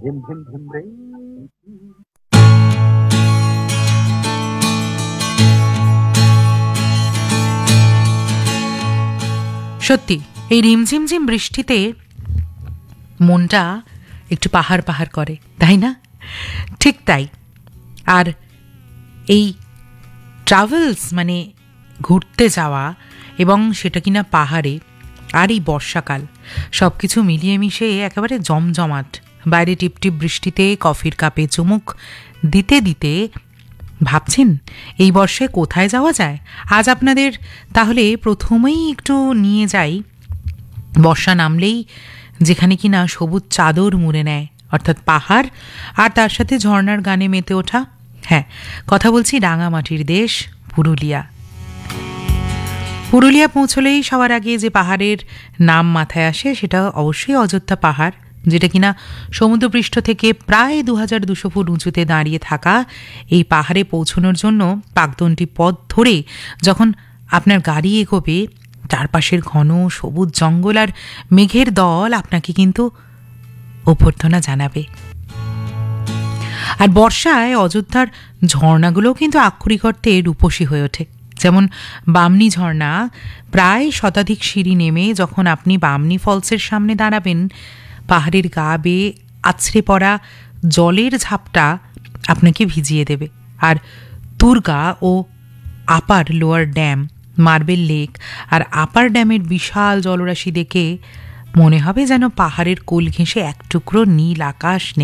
ধিম ধিম ধিম রে। সত্যি এই রিমঝিমঝিম বৃষ্টিতে মনটা একটু পাহাড় পাহাড় করে, তাই না? ঠিক তাই। আর এই ট্রাভেলস মানে ঘুরতে যাওয়া, এবং সেটা কিনা পাহাড়ে, আর এই বর্ষাকাল, সব কিছু মিলিয়ে মিশে একেবারে জমজমাট। বাইরে টিপটিপ বৃষ্টিতে কফির কাপে চুমুক দিতে দিতে ভাবছেন এই বর্ষায় কোথায় যাওয়া যায়। আজ আপনাদের তাহলে প্রথমেই একটু নিয়ে যাই বর্ষা নামলেই যেখানে কিনা সবুজ চাদর মুড়ে নেয়, অর্থাৎ পাহাড়, আর তার সাথে ঝর্ণার গানে মেতে ওঠা। হ্যাঁ, কথা বলছি রাঙামাটির দেশ পুরুলিয়া। পুরুলিয়া পৌঁছলেই সবার আগে যে পাহাড়ের নাম মাথায় আসে সেটা অবশ্যই অযোধ্যা পাহাড়, যেটা কিনা সমুদ্রপৃষ্ঠ থেকে প্রায় 2200 ফুট উঁচুতে দাঁড়িয়ে থাকা। এই পাহাড়ে পৌঁছানোর জন্য পাকদণ্ডী পথ ধরে যখন আপনার গাড়ি এগোবে, চারপাশের ঘন সবুজ জঙ্গল আর মেঘের দল আপনাকে কিন্তু অভ্যর্থনা জানাবে। আর বর্ষায় অযোধ্যার ঝর্ণাগুলোও কিন্তু আক্ষরিক অর্থে রূপসী হয়ে ওঠে। যেমন বামনি ঝর্ণা, প্রায় শতাধিক সিঁড়ি নেমে যখন আপনি বামনি ফলসের সামনে দাঁড়াবেন, পাহাড়ের গা বেয়ে আছড়ে পড়া জলের ঝাপটা আপনাকে ভিজিয়ে দেবে। আর তুরগা ও upper lower dam, marble lake আর আপার ড্যামের বিশাল জলরাশি দেখে মনে হবে যেন পাহাড়ের কোল ঘেঁষে এক টুকরো নীল আকাশ